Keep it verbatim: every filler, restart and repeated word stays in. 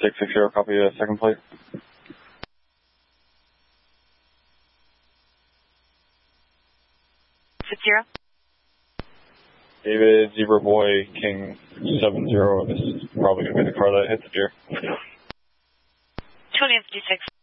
six six zero, copy the second plate. Six zero. David, Zebra Boy, King seven zero. This is probably going to be the car that hits the deer. Twenty and fifty-six.